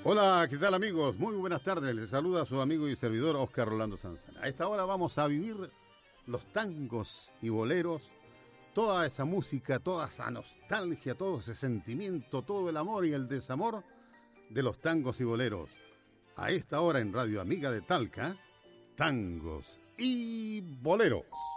Hola, ¿qué tal amigos? Muy buenas tardes. Les saluda su amigo y servidor Oscar Rolando Sanzana. A esta hora vamos a vivir los tangos y boleros, toda esa música, toda esa nostalgia, todo ese sentimiento, todo el amor y el desamor de los tangos y boleros. A esta hora en Radio Amiga de Talca, tangos y boleros.